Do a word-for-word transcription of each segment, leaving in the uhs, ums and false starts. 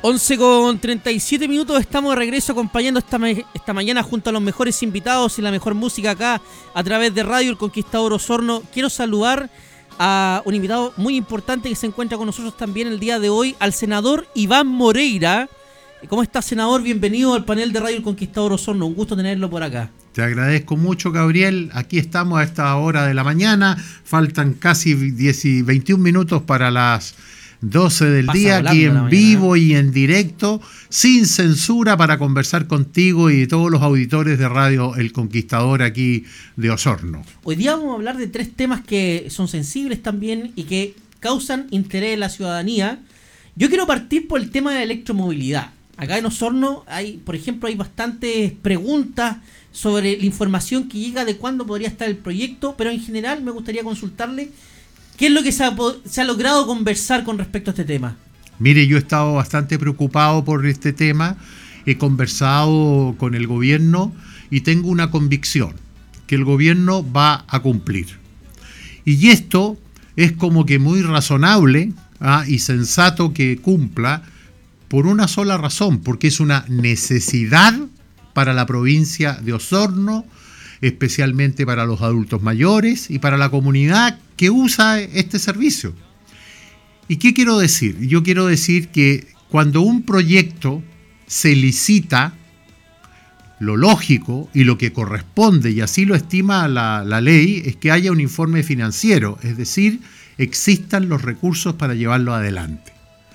once con treinta y siete minutos, estamos de regreso acompañando esta, ma- esta mañana junto a los mejores invitados y la mejor música acá a través de Radio El Conquistador Osorno. Quiero saludar a un invitado muy importante que se encuentra con nosotros también el día de hoy, al senador Iván Moreira. ¿Cómo está, senador? Bienvenido al panel de Radio El Conquistador Osorno, un gusto tenerlo por acá. Te agradezco mucho, Gabriel. Aquí estamos a esta hora de la mañana, faltan casi diez, veintiún minutos para las doce del Pasa día, aquí volando en la vivo mañana, ¿eh? y en directo, sin censura, para conversar contigo y todos los auditores de Radio El Conquistador aquí de Osorno. Hoy día vamos a hablar de tres temas que son sensibles también y que causan interés en la ciudadanía. Yo quiero partir por el tema de la electromovilidad. Acá en Osorno hay, por ejemplo, hay bastantes preguntas sobre la información que llega de cuándo podría estar el proyecto, pero en general me gustaría consultarle qué es lo que se ha, se ha logrado conversar con respecto a este tema. Mire, yo he estado bastante preocupado por este tema, he conversado con el gobierno y tengo una convicción, que el gobierno va a cumplir. Y esto es como que muy razonable ¿ah? y sensato que cumpla por una sola razón, porque es una necesidad para la provincia de Osorno, especialmente para los adultos mayores y para la comunidad que usa este servicio. ¿Y qué quiero decir? Yo quiero decir que cuando un proyecto se licita, lo lógico y lo que corresponde, y así lo estima la, la ley, es que haya un informe financiero, es decir, existan los recursos para llevarlo adelante.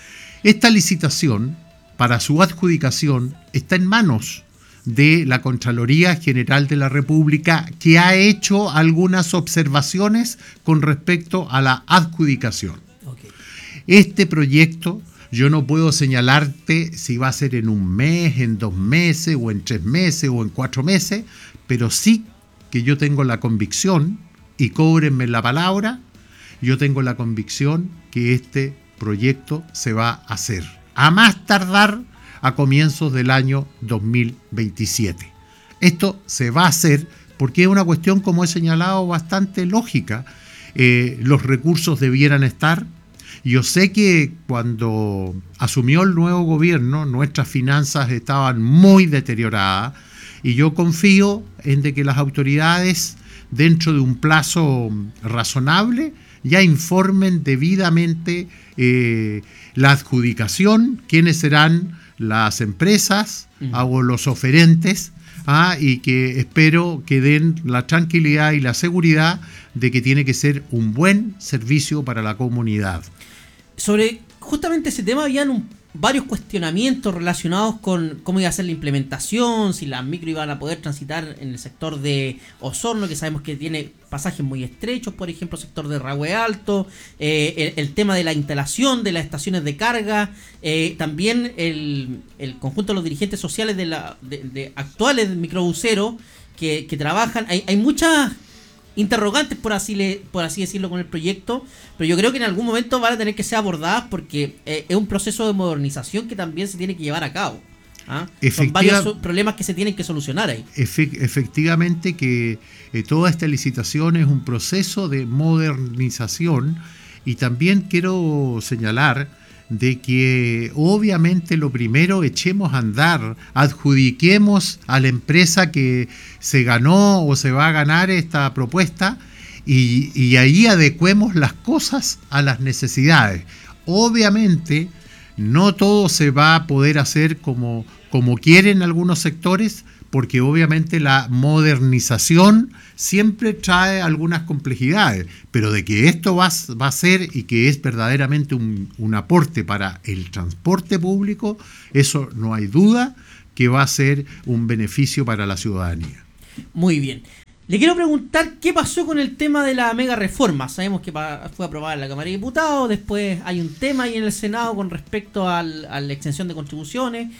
Esta licitación, para su adjudicación, está en manos de la Contraloría General de la República, que ha hecho algunas observaciones con respecto a la adjudicación. Okay. Este proyecto, yo no puedo señalarte si va a ser en un mes, en dos meses, o en tres meses, o en cuatro meses, pero sí que yo tengo la convicción, y cóbrenme la palabra, yo tengo la convicción que este proyecto se va a hacer, a más tardar a comienzos del año dos mil veintisiete. Esto se va a hacer porque es una cuestión, como he señalado, bastante lógica. Eh, los recursos debieran estar. Yo sé que cuando asumió el nuevo gobierno, nuestras finanzas estaban muy deterioradas y yo confío en de que las autoridades, dentro de un plazo razonable, ya informen debidamente eh, la adjudicación, quiénes serán las empresas uh-huh. o los oferentes, ¿ah? y que espero que den la tranquilidad y la seguridad de que tiene que ser un buen servicio para la comunidad. Sobre justamente ese tema habían un, varios cuestionamientos relacionados con cómo iba a ser la implementación, si las micro iban a poder transitar en el sector de Osorno, que sabemos que tiene pasajes muy estrechos, por ejemplo, sector de Rahue Alto, eh, el, el tema de la instalación de las estaciones de carga, eh, también el, el conjunto de los dirigentes sociales de, la, de, de actuales microbuseros que, que trabajan. Hay, hay muchas interrogantes, por así, le, por así decirlo, con el proyecto, pero yo creo que en algún momento van a tener que ser abordadas porque eh, es un proceso de modernización que también se tiene que llevar a cabo. ¿ah? Son varios so- problemas que se tienen que solucionar ahí. Efe- efectivamente que eh, toda esta licitación es un proceso de modernización, y también quiero señalar de que obviamente lo primero, echemos a andar, adjudiquemos a la empresa que se ganó o se va a ganar esta propuesta y, y ahí adecuemos las cosas a las necesidades. Obviamente no todo se va a poder hacer como, como quieren algunos sectores, porque obviamente la modernización siempre trae algunas complejidades, pero de que esto va, va a ser y que es verdaderamente un, un aporte para el transporte público, eso no hay duda que va a ser un beneficio para la ciudadanía. Muy bien. Le quiero preguntar qué pasó con el tema de la mega reforma. Sabemos que fue aprobada en la Cámara de Diputados, después hay un tema ahí en el Senado con respecto al, a la exención de contribuciones.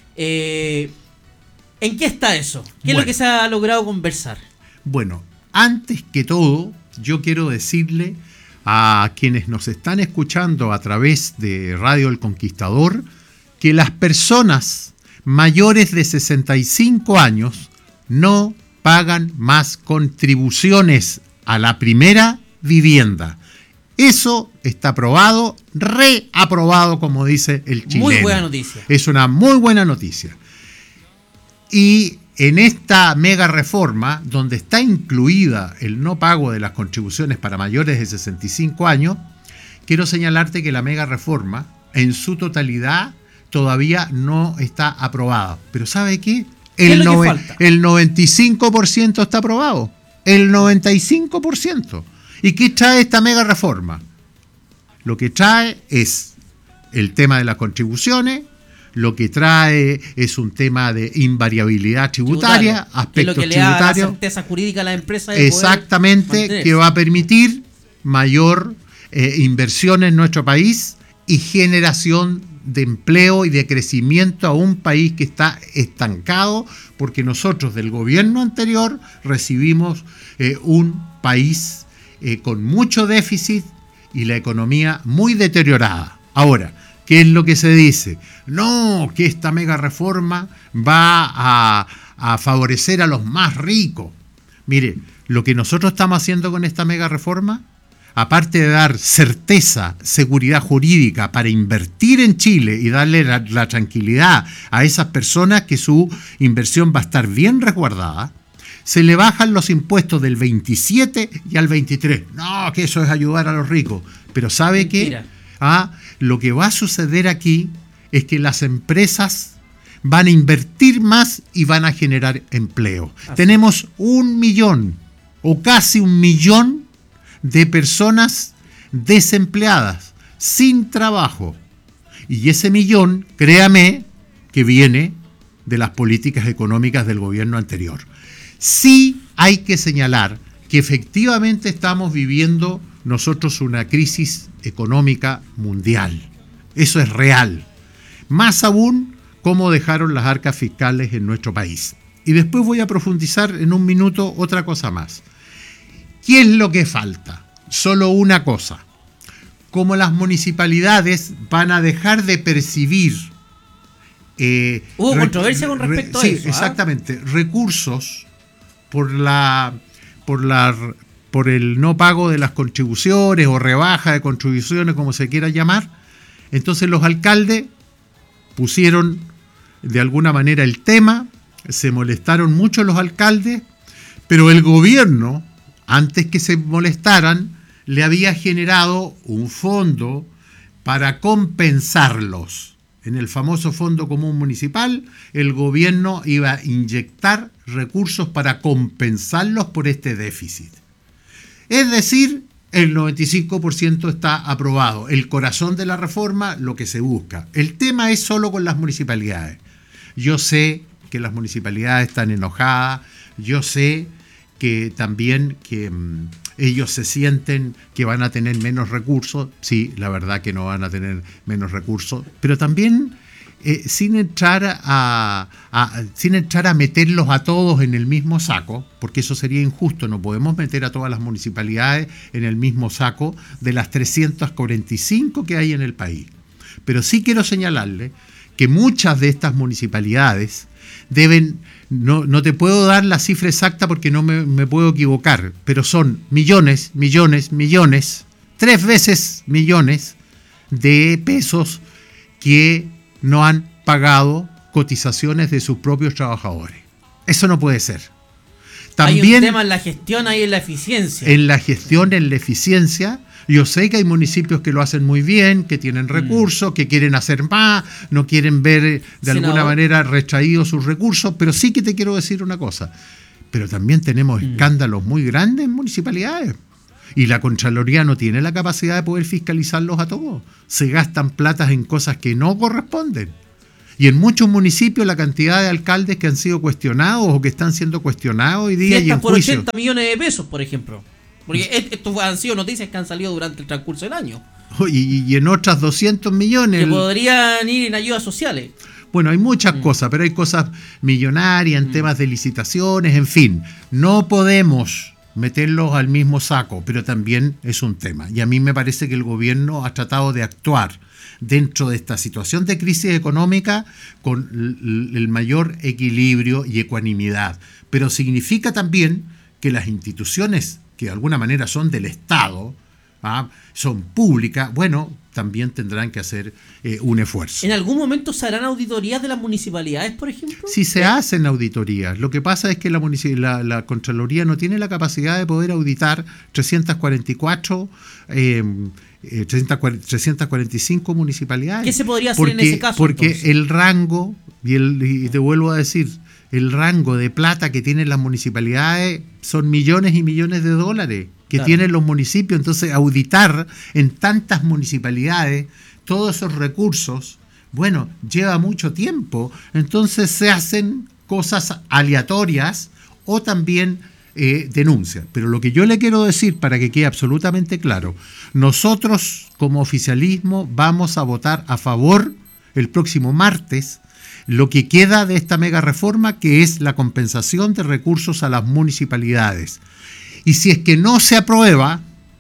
Eh... ¿En qué está eso? ¿Qué bueno, es lo que se ha logrado conversar? Bueno, antes que todo, yo quiero decirle a quienes nos están escuchando a través de Radio El Conquistador que las personas mayores de sesenta y cinco años no pagan más contribuciones a la primera vivienda. Eso está aprobado, reaprobado, como dice el chileno. Muy buena noticia. Es una muy buena noticia. Y en esta mega reforma, donde está incluida el no pago de las contribuciones para mayores de sesenta y cinco años, quiero señalarte que la mega reforma, en su totalidad, todavía no está aprobada. Pero ¿sabe qué? ¿Qué El, es lo que nove- falta? el noventa y cinco por ciento está aprobado. El noventa y cinco por ciento. ¿Y qué trae esta mega reforma? Lo que trae es el tema de las contribuciones, lo que trae es un tema de invariabilidad tributaria, Tributaria, que es lo aspectos que le da la tributarios. certeza jurídica a la empresa de poder Exactamente, mantenerse. que va a permitir mayor eh, inversión en nuestro país y generación de empleo y de crecimiento a un país que está estancado, porque nosotros del gobierno anterior recibimos eh, un país eh, con mucho déficit y la economía muy deteriorada. Ahora, ¿qué es lo que se dice? No, que esta mega reforma va a, a favorecer a los más ricos. Mire, lo que nosotros estamos haciendo con esta mega reforma, aparte de dar certeza, seguridad jurídica para invertir en Chile y darle la, la tranquilidad a esas personas que su inversión va a estar bien resguardada, se le bajan los impuestos del veintisiete y al veintitrés. No, que eso es ayudar a los ricos. Pero ¿sabe Mentira. qué? Ah, lo que va a suceder aquí es que las empresas van a invertir más y van a generar empleo. Así. Tenemos un millón o casi un millón de personas desempleadas, sin trabajo. Y ese millón, créame, que viene de las políticas económicas del gobierno anterior. Sí hay que señalar que efectivamente estamos viviendo nosotros una crisis económica mundial. Eso es real. Más aún, cómo dejaron las arcas fiscales en nuestro país. Y después voy a profundizar en un minuto otra cosa más. ¿Qué es lo que falta? Solo una cosa. Como las municipalidades van a dejar de percibir... Eh, Hubo re- controversia con respecto re- a sí, eso. ¿ah? exactamente. Recursos por la... por la por el no pago de las contribuciones o rebaja de contribuciones, como se quiera llamar. Entonces los alcaldes pusieron de alguna manera el tema, se molestaron mucho los alcaldes, pero el gobierno, antes que se molestaran, le había generado un fondo para compensarlos. En el famoso Fondo Común Municipal, el gobierno iba a inyectar recursos para compensarlos por este déficit. Es decir, el noventa y cinco por ciento está aprobado. El corazón de la reforma, lo que se busca. El tema es solo con las municipalidades. Yo sé que las municipalidades están enojadas. Yo sé que también que mmm, ellos se sienten que van a tener menos recursos. Sí, la verdad que no van a tener menos recursos. Pero también eh, sin entrar a, a, sin entrar a meterlos a todos en el mismo saco, porque eso sería injusto. No podemos meter a todas las municipalidades en el mismo saco de las trescientas cuarenta y cinco que hay en el país. Pero sí quiero señalarle que muchas de estas municipalidades deben, no, no te puedo dar la cifra exacta porque no me, me puedo equivocar, pero son millones, millones, millones, tres veces millones de pesos que no han pagado cotizaciones de sus propios trabajadores. Eso no puede ser. También, hay un tema en la gestión, hay en la eficiencia. En la gestión, en la eficiencia. Yo sé que hay municipios que lo hacen muy bien, que tienen recursos, mm. que quieren hacer más, no quieren ver de Senador. alguna manera retraídos sus recursos, pero sí que te quiero decir una cosa. Pero también tenemos mm. escándalos muy grandes en municipalidades. Y la Contraloría no tiene la capacidad de poder fiscalizarlos a todos. Se gastan platas en cosas que no corresponden. Y en muchos municipios la cantidad de alcaldes que han sido cuestionados o que están siendo cuestionados hoy día y en por juicio. ochenta millones de pesos, por ejemplo. Porque estos han sido noticias que han salido durante el transcurso del año. Y, y en otras doscientos millones. Que podrían ir en ayudas sociales. Bueno, hay muchas mm. cosas, pero hay cosas millonarias en mm. temas de licitaciones, en fin. No podemos meterlos al mismo saco, pero también es un tema. Y a mí me parece que el gobierno ha tratado de actuar dentro de esta situación de crisis económica con el mayor equilibrio y ecuanimidad. Pero significa también que las instituciones que de alguna manera son del Estado, ¿ah? Son públicas, bueno, también tendrán que hacer eh, un esfuerzo. ¿En algún momento se harán auditorías de las municipalidades, por ejemplo? Sí, se hacen auditorías. Lo que pasa es que la, la, la Contraloría no tiene la capacidad de poder auditar trescientas cuarenta y cuatro, eh, trescientas cuarenta y cinco municipalidades. ¿Qué se podría hacer porque, en ese caso? Porque entonces? el rango, y, el, y te vuelvo a decir, el rango de plata que tienen las municipalidades son millones y millones de dólares que claro. tienen los municipios. Entonces, auditar en tantas municipalidades todos esos recursos, bueno, lleva mucho tiempo. Entonces se hacen cosas aleatorias o también eh, denuncias. Pero lo que yo le quiero decir, para que quede absolutamente claro, nosotros como oficialismo vamos a votar a favor el próximo martes lo que queda de esta mega reforma, que es la compensación de recursos a las municipalidades. Y si es que no se aprueba,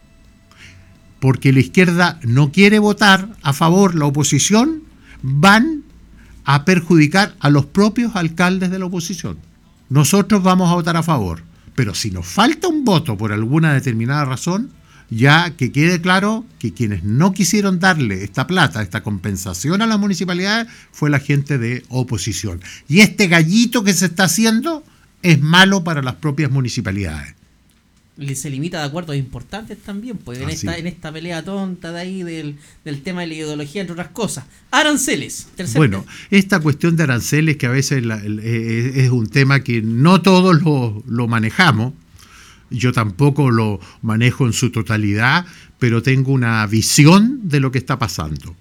porque la izquierda no quiere votar a favor, la oposición, van a perjudicar a los propios alcaldes de la oposición. Nosotros vamos a votar a favor, pero si nos falta un voto por alguna determinada razón, ya que quede claro que quienes no quisieron darle esta plata, esta compensación a las municipalidades, fue la gente de oposición. Y este gallito que se está haciendo es malo para las propias municipalidades. Se limita de acuerdos importantes también, pues en esta, en esta pelea tonta de ahí del, del tema de la ideología, entre otras cosas. Aranceles. Bueno, tema. Esta cuestión de aranceles, que a veces la, el, es, es un tema que no todos lo, lo manejamos. Yo tampoco lo manejo en su totalidad, pero tengo una visión de lo que está pasando.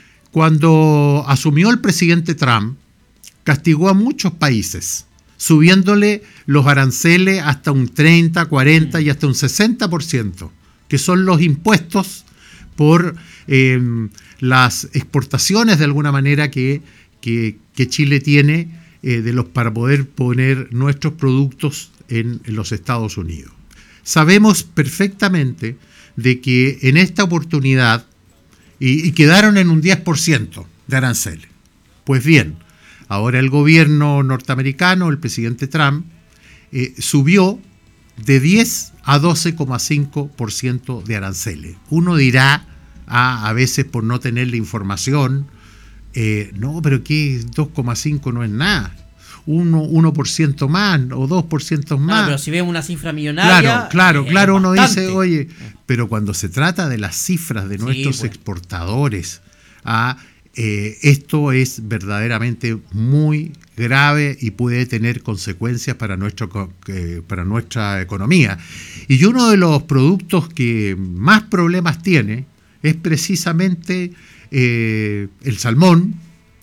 Cuando asumió el presidente Trump, castigó a muchos países, subiéndole los aranceles hasta un treinta, cuarenta y hasta un sesenta por ciento, que son los impuestos por eh, las exportaciones de alguna manera que, que, que Chile tiene eh, de los, para poder poner nuestros productos en, en los Estados Unidos. Sabemos perfectamente de que en esta oportunidad, y, y quedaron en un diez por ciento de aranceles. Pues bien, ahora el gobierno norteamericano, el presidente Trump, eh, subió de diez a doce coma cinco por ciento de aranceles. Uno dirá, ah, a veces por no tener la información, eh, no, pero que dos coma cinco no es nada. uno por ciento más o dos por ciento más. No, pero si vemos una cifra millonaria... Claro, claro, eh, claro, uno dice, oye, pero cuando se trata de las cifras de nuestros sí, pues. exportadores, ah, eh, esto es verdaderamente muy grave y puede tener consecuencias para, nuestro, eh, para nuestra economía. Y uno de los productos que más problemas tiene es precisamente eh, el salmón,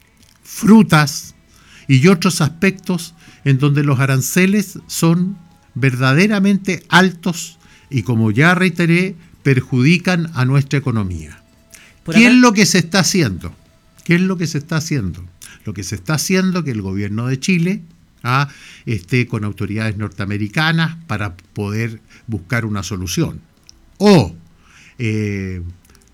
frutas y otros aspectos en donde los aranceles son verdaderamente altos y, como ya reiteré, perjudican a nuestra economía. ¿Qué es lo que se está haciendo? ¿Qué es lo que se está haciendo? Lo que se está haciendo es que el gobierno de Chile ah, esté con autoridades norteamericanas para poder buscar una solución. O eh,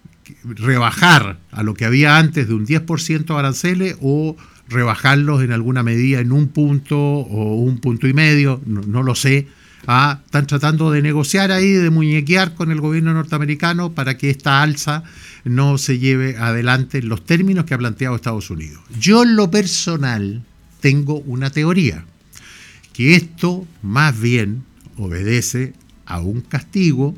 rebajar a lo que había antes de un diez por ciento de aranceles, o rebajarlos en alguna medida en un punto o un punto y medio, no, no lo sé. Ah, están tratando de negociar ahí, de muñequear con el gobierno norteamericano para que esta alza no se lleve adelante en los términos que ha planteado Estados Unidos. Yo en lo personal tengo una teoría, que esto más bien obedece a un castigo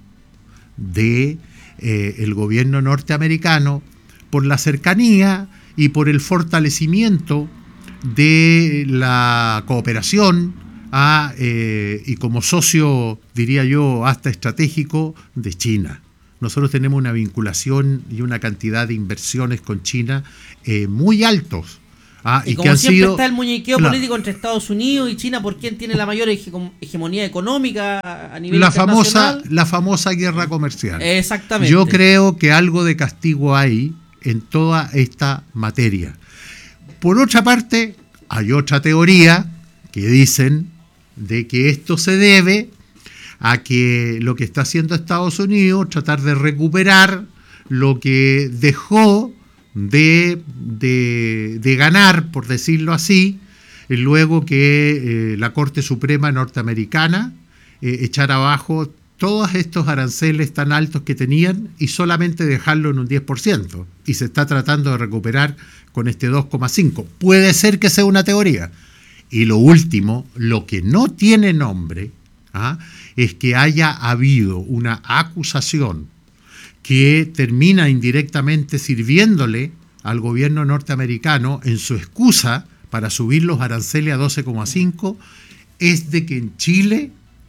de eh, el gobierno norteamericano por la cercanía y por el fortalecimiento de la cooperación a, eh, y como socio, diría yo, hasta estratégico de China. Nosotros tenemos una vinculación y una cantidad de inversiones con China eh, muy altos. Ah, y, y como que han siempre sido, está el muñequeo claro, político entre Estados Unidos y China por quién tiene la mayor hege- hegemonía económica a nivel la internacional. Famosa, la famosa guerra comercial. Exactamente. Yo creo que algo de castigo hay en toda esta materia. Por otra parte, hay otra teoría que dicen de que esto se debe a que lo que está haciendo Estados Unidos, tratar de recuperar lo que dejó de, de, de ganar, por decirlo así, luego que eh, la Corte Suprema norteamericana eh, echara abajo todos estos aranceles tan altos que tenían y solamente dejarlo en un diez por ciento. Y se está tratando de recuperar con este dos coma cinco. Puede ser que sea una teoría. Y lo último, lo que no tiene nombre, ¿ah? es que haya habido una acusación que termina indirectamente sirviéndole al gobierno norteamericano en su excusa para subir los aranceles a doce coma cinco, es de que en Chile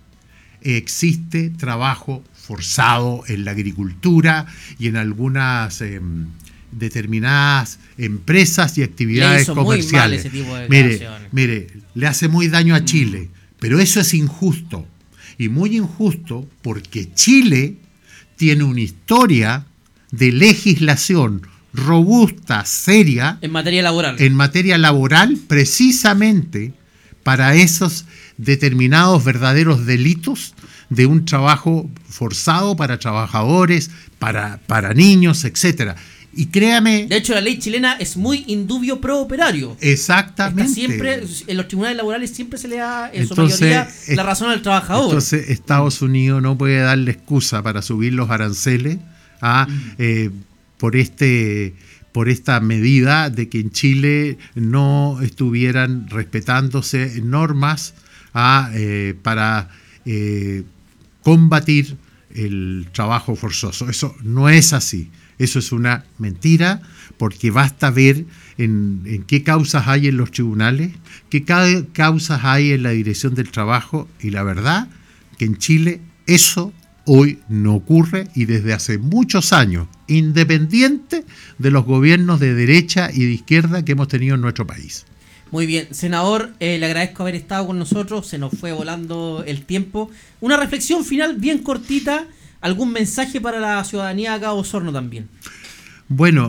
existe trabajo forzado en la agricultura y en algunas eh, determinadas empresas y actividades comerciales. Ese tipo de mire, mire, le hace muy daño a Chile, mm. pero eso es injusto. Y muy injusto porque Chile tiene una historia de legislación robusta, seria. En materia laboral. En materia laboral, precisamente para esos determinados verdaderos delitos de un trabajo forzado para trabajadores, para, para niños, etcétera. Y créame... De hecho, la ley chilena es muy indubio pro operario. Exactamente. Está siempre, en los tribunales laborales siempre se le da, en entonces, su mayoría, la razón al trabajador. Entonces, Estados Unidos no puede darle excusa para subir los aranceles a, mm. eh, por este... por esta medida de que en Chile no estuvieran respetándose normas a, eh, para eh, combatir el trabajo forzoso. Eso no es así. Eso es una mentira, porque basta ver en, en qué causas hay en los tribunales, qué ca- causas hay en la Dirección del Trabajo, y la verdad que en Chile eso hoy no ocurre y desde hace muchos años, independiente de los gobiernos de derecha y de izquierda que hemos tenido en nuestro país. Muy bien, senador, eh, le agradezco haber estado con nosotros, se nos fue volando el tiempo. Una reflexión final bien cortita, algún mensaje para la ciudadanía acá de Osorno también. Bueno,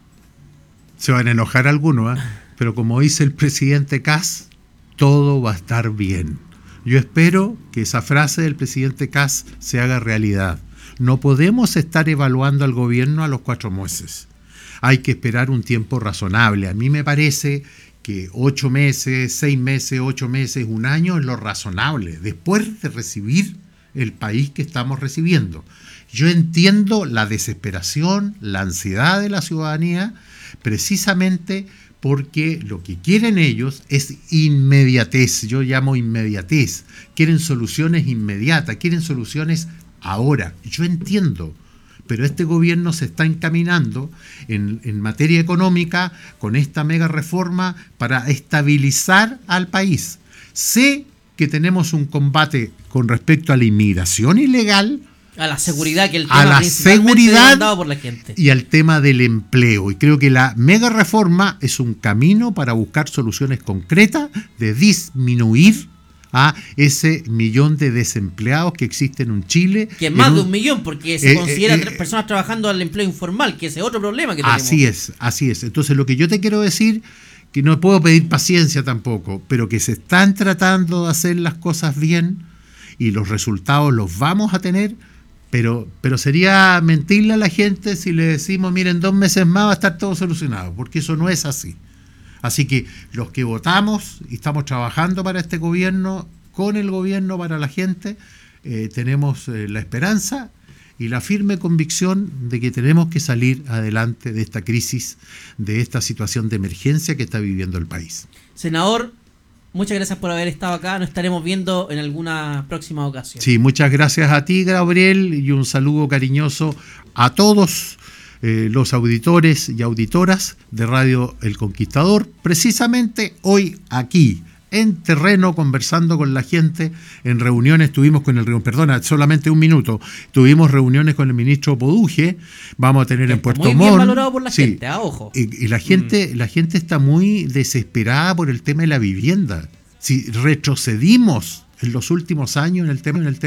se van a enojar algunos, ¿eh? Pero como dice el presidente Kast, todo va a estar bien. Yo espero que esa frase del presidente Kast se haga realidad. No podemos estar evaluando al gobierno a los cuatro meses. Hay que esperar un tiempo razonable. A mí me parece que ocho meses, seis meses, ocho meses, un año es lo razonable, después de recibir el país que estamos recibiendo. Yo entiendo la desesperación, la ansiedad de la ciudadanía, precisamente porque lo que quieren ellos es inmediatez. Yo llamo inmediatez. Quieren soluciones inmediatas, quieren soluciones ahora. Yo entiendo, pero este gobierno se está encaminando en, en materia económica con esta mega reforma para estabilizar al país. Sé que tenemos un combate con respecto a la inmigración ilegal, a la seguridad, que el a tema la seguridad demandado por la gente, y al tema del empleo. Y creo que la mega reforma es un camino para buscar soluciones concretas de disminuir a ese millón de desempleados que existen en Chile. Que es más un, de un millón, porque se eh, considera eh, personas trabajando al empleo informal, que ese es otro problema que tenemos. Así es, así es. Entonces lo que yo te quiero decir, que no puedo pedir paciencia tampoco, pero que se están tratando de hacer las cosas bien y los resultados los vamos a tener, pero, pero sería mentirle a la gente si le decimos, miren, dos meses más va a estar todo solucionado, porque eso no es así. Así que los que votamos y estamos trabajando para este gobierno, con el gobierno para la gente, eh, tenemos eh, la esperanza y la firme convicción de que tenemos que salir adelante de esta crisis, de esta situación de emergencia que está viviendo el país. Senador, muchas gracias por haber estado acá. Nos estaremos viendo en alguna próxima ocasión. Sí, muchas gracias a ti, Gabriel, y un saludo cariñoso a todos eh, los auditores y auditoras de Radio El Conquistador, precisamente hoy aquí, en terreno, conversando con la gente. En reuniones tuvimos con el perdona, solamente un minuto, tuvimos reuniones con el ministro Poduje, vamos a tener en Puerto Montt. Muy bien valorado por la sí, gente, ah, ojo. Y, y la gente, mm. la gente está muy desesperada por el tema de la vivienda. Si retrocedimos en los últimos años en el tema, en el tema